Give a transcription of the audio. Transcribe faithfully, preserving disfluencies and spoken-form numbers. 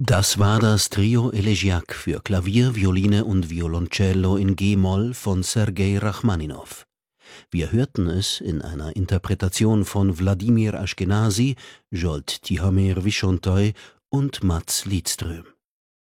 Das war das Trio Elegiac für Klavier, Violine und Violoncello in G-Moll von Sergei Rachmaninow. Wir hörten es in einer Interpretation von Wladimir Aschkenasy, Zsolt Tihamér Viszontai und Mats Lidström.